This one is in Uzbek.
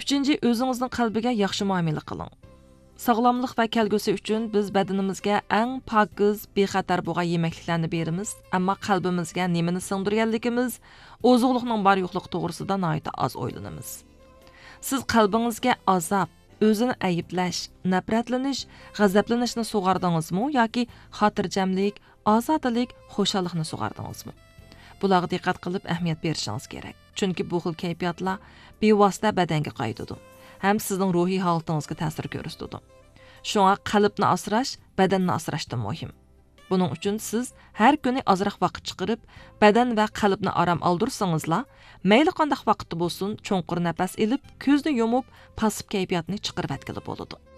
Üçüncü, özünüzün qalbiga yaxşı muamele qiling. Sağlamlıq və kəlgüsü üçün biz bədənimizə ən pakiz, bexatar bo'lgan yeməkliklarni berimiz, amma qalbimizga nimani singdirganligimiz, ozuqluqning bor yo'qligi to'g'risida nihoyatda az o'ylanamiz. Siz qalbingizga azob, o'zini ayiblash, nafratlanish, g'azablanishni sug'ardingizmi yoki xotirjamlik, ozodlik, xushallikni sug'ardingizmi? Bularga diqqat qilib ahamiyat berishingiz kerak. Chunki bu xil kayfiyatlar bevosita badanga qaytadi. Ham sizning ruhiy holatingizga ta'sir ko'rsatadi. Shunga qalbni asrash, badanni asrashdan muhim. Buning uchun siz har kuni ozroq vaqt chiqarib, badan va qalbni orom oldirsangizlar, mayli qanday vaqtda bo'lsin, cho'nqur nafas olib, ko'zni yumib, pasiv kayfiyatni chiqarib atgili bo'ladi.